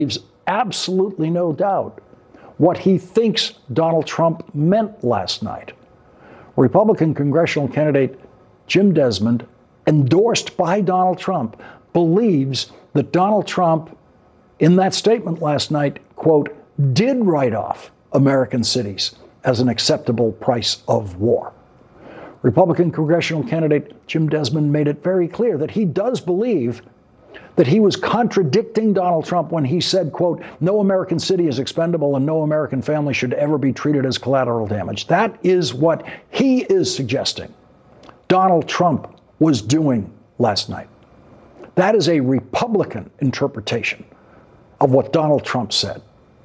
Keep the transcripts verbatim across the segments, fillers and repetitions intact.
leaves absolutely no doubt what he thinks Donald Trump meant last night. Republican congressional candidate Jim Desmond, endorsed by Donald Trump, believes that Donald Trump, in that statement last night, quote, did write off American cities as an acceptable price of war. Republican congressional candidate Jim Desmond made it very clear that he does believe that he was contradicting Donald Trump when he said, quote, no American city is expendable and no American family should ever be treated as collateral damage. That is what he is suggesting Donald Trump was doing last night. That is a Republican interpretation of what Donald Trump said.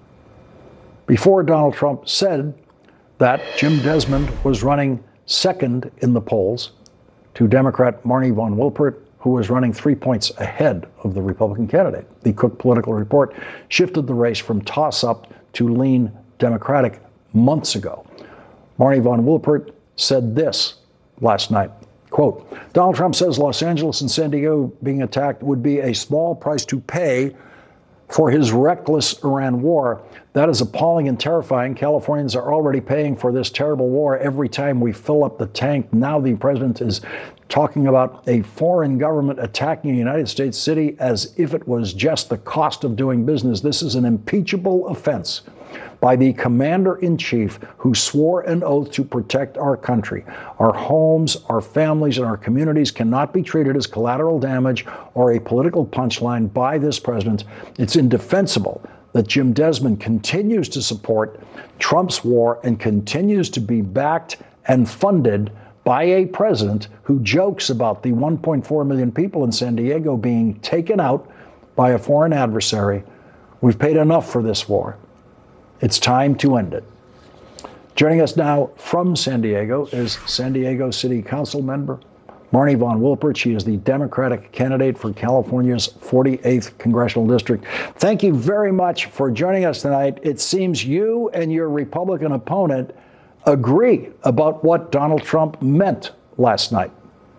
Before Donald Trump said that, Jim Desmond was running second in the polls to Democrat Marnie von Wilpert, who was running three points ahead of the Republican candidate. The Cook Political Report shifted the race from toss-up to lean Democratic months ago. Marnie von Wilpert said this last night, quote, Donald Trump says Los Angeles and San Diego being attacked would be a small price to pay for his reckless Iran war. That is appalling and terrifying. Californians are already paying for this terrible war every time we fill up the tank. Now the president is talking about a foreign government attacking a United States city as if it was just the cost of doing business. This is an impeachable offense by the commander-in-chief who swore an oath to protect our country. Our homes, our families, and our communities cannot be treated as collateral damage or a political punchline by this president. It's indefensible that Jim Desmond continues to support Trump's war and continues to be backed and funded by a president who jokes about the one point four million people in San Diego being taken out by a foreign adversary. We've paid enough for this war. It's time to end it. Joining us now from San Diego is San Diego City Council member Marnie von Wilpert. She is the Democratic candidate for California's forty-eighth Congressional District. Thank you very much for joining us tonight. It seems you and your Republican opponent agree about what Donald Trump meant last night.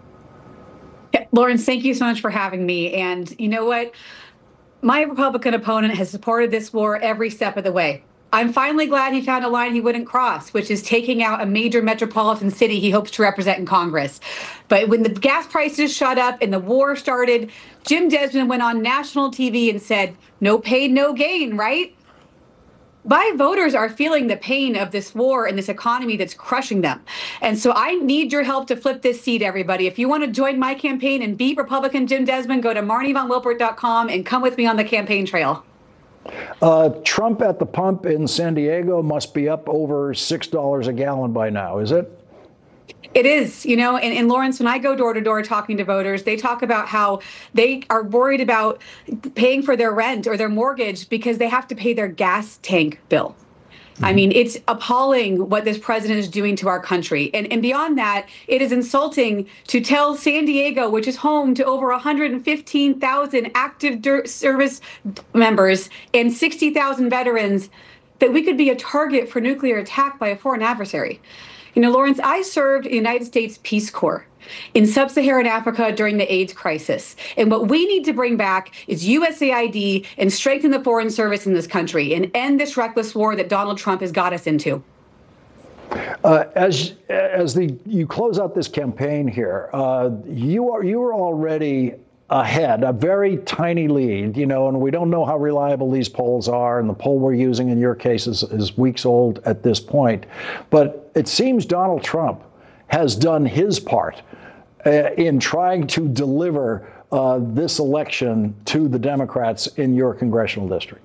Yeah, Lawrence, thank you so much for having me. And you know what? My Republican opponent has supported this war every step of the way. I'm finally glad he found a line he wouldn't cross, which is taking out a major metropolitan city he hopes to represent in Congress. But when the gas prices shot up and the war started, Jim Desmond went on national T V and said, no pain, no gain, right? My voters are feeling the pain of this war and this economy that's crushing them. And so I need your help to flip this seat, everybody. If you want to join my campaign and beat Republican Jim Desmond, go to marnie von wilpert dot com and come with me on the campaign trail. Uh, Trump at the pump in San Diego must be up over six dollars a gallon by now, is it? It is, you know, and, and Lawrence, when I go door to door talking to voters, they talk about how they are worried about paying for their rent or their mortgage because they have to pay their gas tank bill. Mm-hmm. I mean, it's appalling what this president is doing to our country. And, and beyond that, it is insulting to tell San Diego, which is home to over one hundred fifteen thousand active service members and sixty thousand veterans, that we could be a target for nuclear attack by a foreign adversary. You know, Lawrence, I served in the United States Peace Corps in sub-Saharan Africa during the AIDS crisis. And what we need to bring back is U S A I D and strengthen the foreign service in this country and end this reckless war that Donald Trump has got us into. Uh, as as the you close out this campaign here, uh, you are you are already ahead, a very tiny lead, you know, and we don't know how reliable these polls are, and the poll we're using in your case is, is weeks old at this point. But it seems Donald Trump has done his part uh, in trying to deliver uh, this election to the Democrats in your congressional district.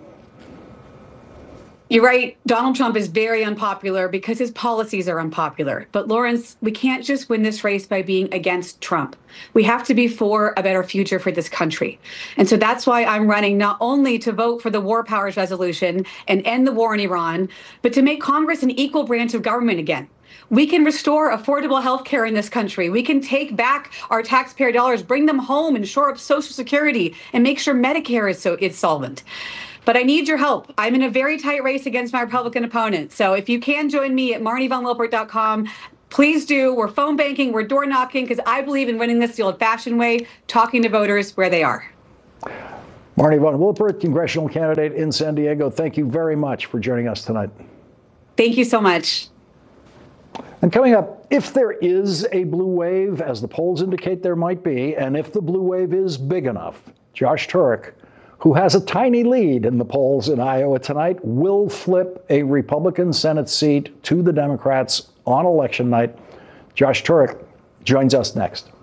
You're right. Donald Trump is very unpopular because his policies are unpopular. But Lawrence, we can't just win this race by being against Trump. We have to be for a better future for this country. And so that's why I'm running not only to vote for the War Powers Resolution and end the war in Iran, but to make Congress an equal branch of government again. We can restore affordable health care in this country. We can take back our taxpayer dollars, bring them home, and shore up Social Security and make sure Medicare is so is solvent. But I need your help. I'm in a very tight race against my Republican opponent. So if you can join me at marnie von wilpert dot com, please do. We're phone banking, we're door knocking, because I believe in winning this the old-fashioned way, talking to voters where they are. Marnie von Wilpert, congressional candidate in San Diego, thank you very much for joining us tonight. Thank you so much. And coming up, if there is a blue wave, as the polls indicate there might be, and if the blue wave is big enough, Josh Turek, who has a tiny lead in the polls in Iowa tonight, will flip a Republican Senate seat to the Democrats on election night. Josh Turek joins us next.